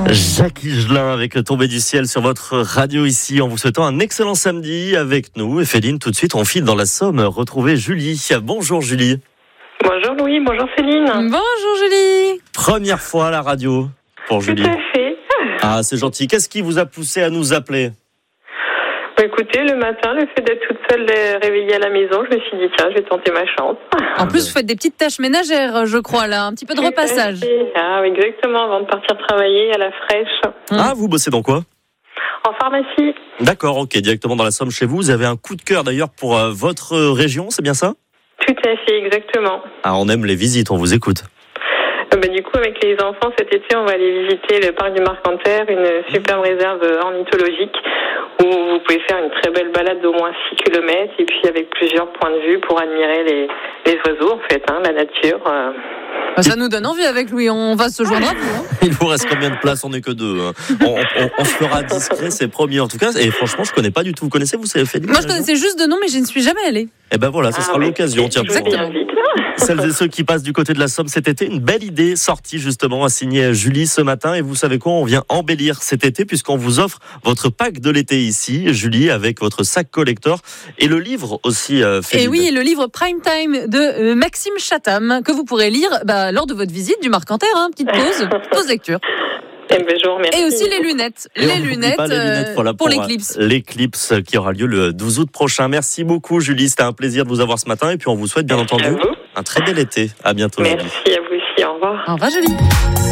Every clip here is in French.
Jacques Higelin avec Tombé du ciel sur votre radio ici, en vous souhaitant un excellent samedi avec nous. Et Féline, tout de suite, on file dans la Somme retrouver Julie. Bonjour Julie. Bonjour Louis, bonjour Céline. Bonjour Julie. Première fois à la radio pour Julie. Tout à fait. Ah, c'est gentil. Qu'est-ce qui vous a poussé à nous appeler ? Écoutez, le matin, le fait d'être toute seule réveillée à la maison, je me suis dit, tiens, je vais tenter ma chance. En plus, vous faites des petites tâches ménagères, je crois, là, un petit peu de repassage. Ah, oui, exactement, avant de partir travailler à la fraîche. Ah, vous bossez dans quoi ? En pharmacie. D'accord, ok, directement dans la Somme chez vous. Vous avez un coup de cœur d'ailleurs pour votre région, c'est bien ça ? Tout à fait, exactement. Ah, on aime les visites, on vous écoute. Du coup, avec les enfants, cet été, on va aller visiter le parc du Marcanterre, une superbe réserve ornithologique où vous pouvez faire une très belle balade d'au moins 6 km et puis avec plusieurs points de vue pour admirer les oiseaux, en fait, la nature. Ça nous donne envie avec Louis, on va se joindre à vous. Il vous reste combien de places ? On n'est que 2. On se fera discret, c'est promis en tout cas. Et franchement, je ne connais pas du tout. Vous connaissez, vous savez fait Moi, je connaissais juste de nom, mais je ne suis jamais allée. Et ben voilà, ça sera l'occasion. Tiens, exactement. Celles et ceux qui passent du côté de la Somme cet été, une belle idée sortie justement à signer Julie ce matin. Et vous savez quoi, on vient embellir cet été puisqu'on vous offre votre pack de l'été ici, Julie, avec votre sac collector et le livre aussi. Et oui, le livre Prime Time de Maxime Chatham que vous pourrez lire lors de votre visite du Marcanterre. Petite pause lecture. Et aussi les lunettes. Les lunettes voilà, pour l'éclipse. L'éclipse qui aura lieu le 12 août prochain. Merci beaucoup Julie, c'était un plaisir de vous avoir ce matin. Et puis on vous souhaite bien entendu un très bel été. À bientôt. Merci Julie. À vous aussi, au revoir. Au revoir Julie.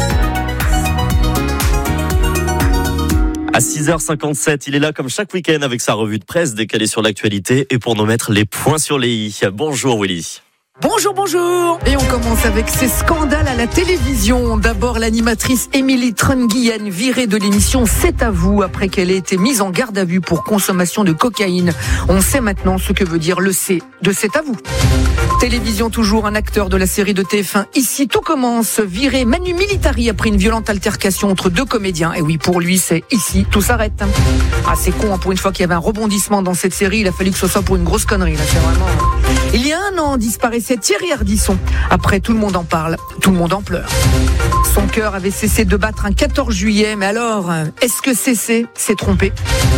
À 6h57, il est là comme chaque week-end avec sa revue de presse décalée sur l'actualité et pour nous mettre les points sur les i. Bonjour Willy. Bonjour. Et on commence avec ces scandales à la télévision. D'abord, l'animatrice Émilie Trunguillen virée de l'émission C'est à vous après qu'elle ait été mise en garde à vue pour consommation de cocaïne. On sait maintenant ce que veut dire le C de C'est à vous. Télévision toujours, un acteur de la série de TF1 Ici tout commence, viré Manu Militari après une violente altercation entre deux comédiens. Et oui, pour lui, c'est ici tout s'arrête. Ah, c'est con, pour une fois qu'il y avait un rebondissement dans cette série, il a fallu que ce soit pour une grosse connerie. Là, c'est vraiment... Il y a un an, disparaissait Thierry Ardisson. Après, tout le monde en parle, tout le monde en pleure. Son cœur avait cessé de battre un 14 juillet, mais alors, est-ce que cesser s'est trompé ?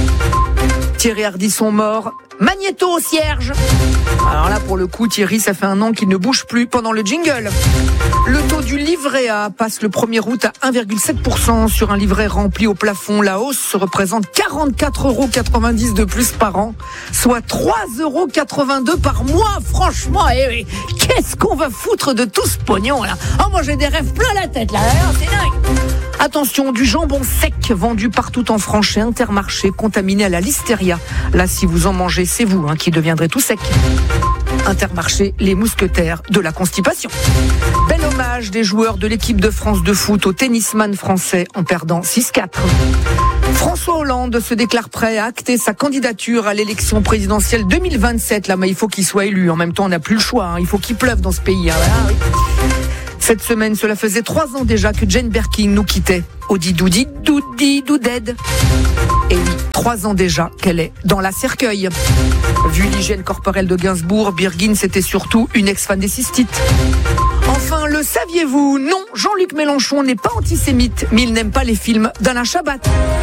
Thierry Ardisson mort, Magnéto au cierge. Alors là, pour le coup, Thierry, ça fait un an qu'il ne bouge plus pendant le jingle. Le taux du livret A passe le 1er août à 1,7% sur un livret rempli au plafond. La hausse représente 44,90 € de plus par an, soit 3,82 € par mois. Franchement, qu'est-ce qu'on va foutre de tout ce pognon là ? Oh, moi j'ai des rêves plein la tête là, c'est dingue. Attention, du jambon sec vendu partout en France chez Intermarché, contaminé à la listeria. Là, si vous en mangez, c'est vous qui deviendrez tout sec. Intermarché, les mousquetaires de la constipation. Bel hommage des joueurs de l'équipe de France de foot au tennisman français en perdant 6-4. François Hollande se déclare prêt à acter sa candidature à l'élection présidentielle 2027. Là, mais il faut qu'il soit élu. En même temps, on n'a plus le choix. Il faut qu'il pleuve dans ce pays. Voilà, oui. Cette semaine, cela faisait 3 ans déjà que Jane Birkin nous quittait. Audi doudi doudi douded. Et oui, 3 ans déjà qu'elle est dans la cercueil. Vu l'hygiène corporelle de Gainsbourg, Birkin c'était surtout une ex-fan des cystites. Enfin, le saviez-vous ? Non, Jean-Luc Mélenchon n'est pas antisémite, mais il n'aime pas les films d'Alain Chabat.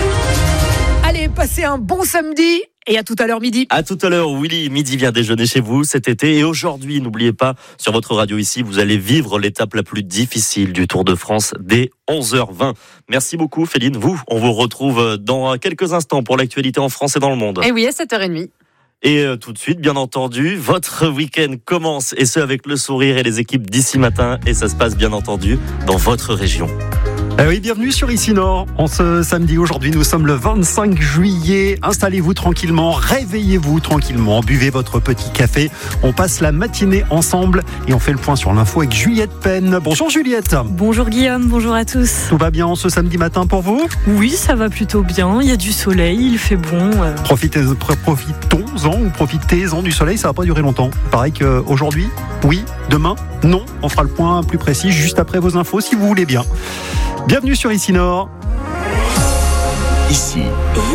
Allez, passez un bon samedi. Et à tout à l'heure midi. À tout à l'heure, Willy. Midi vient déjeuner chez vous cet été. Et aujourd'hui, n'oubliez pas, sur votre radio ici, vous allez vivre l'étape la plus difficile du Tour de France dès 11h20. Merci beaucoup, Féline. On vous retrouve dans quelques instants pour l'actualité en France et dans le monde. Et oui, à 7h30. Et tout de suite, bien entendu, votre week-end commence. Et ce, avec le sourire et les équipes d'ici matin. Et ça se passe, bien entendu, dans votre région. Oui, bienvenue sur Ici Nord. En ce samedi, aujourd'hui, nous sommes le 25 juillet. Installez-vous tranquillement, réveillez-vous tranquillement, buvez votre petit café. On passe la matinée ensemble et on fait le point sur l'info avec Juliette Penn. Bonjour Juliette. Bonjour Guillaume, bonjour à tous. Tout va bien ce samedi matin pour vous ? Oui, ça va plutôt bien. Il y a du soleil, il fait bon. Profitez-en du soleil, ça va pas durer longtemps. Pareil qu'aujourd'hui, oui, demain, non. On fera le point plus précis juste après vos infos si vous voulez bien. Bienvenue sur Ici Nord. Ici,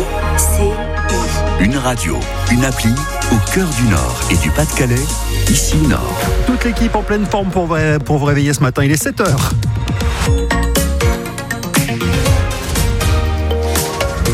une radio, une appli au cœur du Nord et du Pas-de-Calais. Ici Nord. Toute l'équipe en pleine forme pour vous réveiller ce matin. Il est 7h.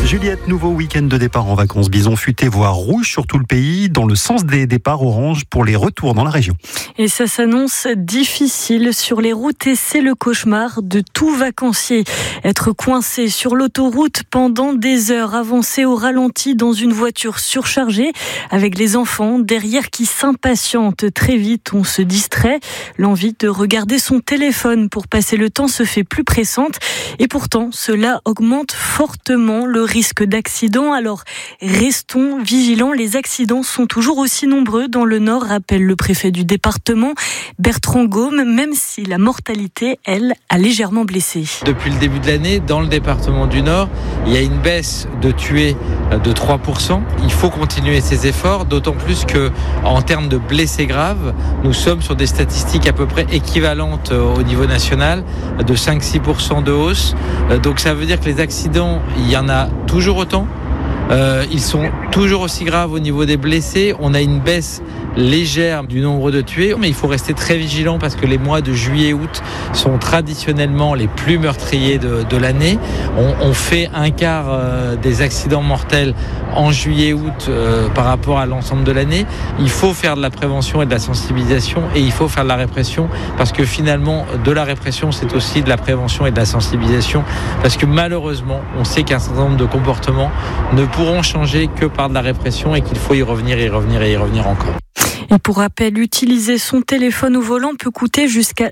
Juliette, nouveau week-end de départ en vacances. Bison futé, voire rouge sur tout le pays, dans le sens des départs orange pour les retours dans la région. Et ça s'annonce difficile sur les routes et c'est le cauchemar de tout vacancier. Être coincé sur l'autoroute pendant des heures, avancer au ralenti dans une voiture surchargée avec les enfants derrière qui s'impatientent. Très vite, on se distrait. L'envie de regarder son téléphone pour passer le temps se fait plus pressante. Et pourtant, cela augmente fortement le risque d'accident. Alors, restons vigilants. Les accidents sont toujours aussi nombreux dans le Nord, rappelle le préfet du département, Bertrand Gaume, même si la mortalité, elle, a légèrement blessé. Depuis le début de l'année, dans le département du Nord, il y a une baisse de tués de 3%. Il faut continuer ces efforts, d'autant plus que, en termes de blessés graves, nous sommes sur des statistiques à peu près équivalentes au niveau national, de 5-6% de hausse. Donc ça veut dire que les accidents, il y en a toujours autant. Ils sont toujours aussi graves au niveau des blessés. On a une baisse légère du nombre de tués, mais il faut rester très vigilant parce que les mois de juillet et août sont traditionnellement les plus meurtriers de l'année. On fait un quart des accidents mortels en juillet et août par rapport à l'ensemble de l'année. Il faut faire de la prévention et de la sensibilisation et il faut faire de la répression parce que finalement de la répression c'est aussi de la prévention et de la sensibilisation parce que malheureusement on sait qu'un certain nombre de comportements ne pourront changer que par de la répression et qu'il faut y revenir encore. Et pour rappel, utiliser son téléphone au volant peut coûter jusqu'à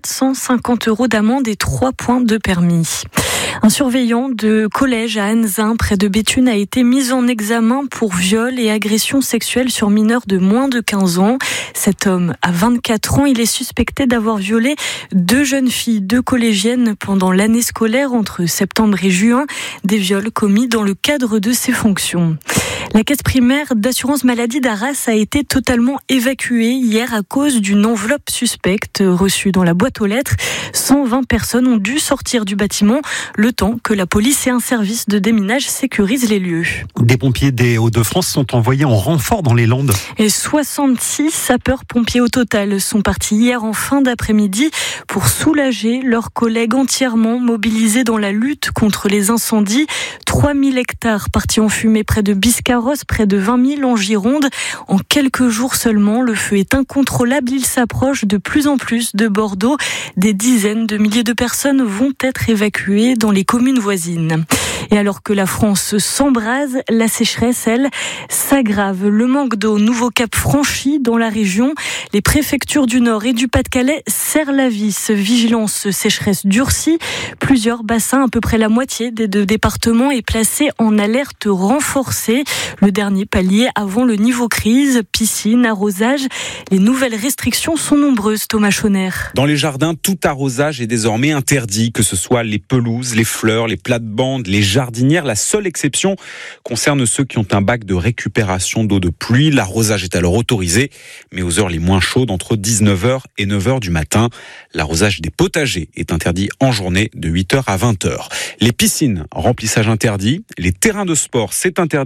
750 € d'amende et 3 points de permis. Un surveillant de collège à Anzin, près de Béthune, a été mis en examen pour viol et agression sexuelle sur mineurs de moins de 15 ans. Cet homme a 24 ans. Il est suspecté d'avoir violé 2 jeunes filles, 2 collégiennes, pendant l'année scolaire entre septembre et juin. Des viols commis dans le cadre de ses fonctions. La caisse primaire d'assurance maladie d'Arras a été totalement évacuée hier à cause d'une enveloppe suspecte reçue dans la boîte aux lettres. 120 personnes ont dû sortir du bâtiment le temps que la police et un service de déminage sécurisent les lieux. Des pompiers des Hauts-de-France sont envoyés en renfort dans les Landes. Et 66 sapeurs-pompiers au total sont partis hier en fin d'après-midi pour soulager leurs collègues entièrement mobilisés dans la lutte contre les incendies. 3000 hectares partis en fumée près de Biscarrosse, près de 20 000 en Gironde. En quelques jours seulement, le feu est incontrôlable. Il s'approche de plus en plus de Bordeaux. Des dizaines de milliers de personnes vont être évacuées dans les communes voisines. Et alors que la France s'embrase, la sécheresse, elle, s'aggrave. Le manque d'eau, nouveau cap franchi dans la région. Les préfectures du Nord et du Pas-de-Calais serrent la vis. Vigilance sécheresse durcie. Plusieurs bassins, à peu près la moitié des 2 départements, est placé en alerte renforcée. Le dernier palier avant le niveau crise, piscine, arrosage. Les nouvelles restrictions sont nombreuses, Thomas Chonner. Dans les jardins, tout arrosage est désormais interdit, que ce soit les pelouses, les fleurs, les plates-bandes, les jardinières. La seule exception concerne ceux qui ont un bac de récupération d'eau de pluie. L'arrosage est alors autorisé, mais aux heures les moins chaudes, entre 19h et 9h du matin. L'arrosage des potagers est interdit en journée de 8h à 20h. Les piscines, remplissage interdit. Les terrains de sport, c'est interdit.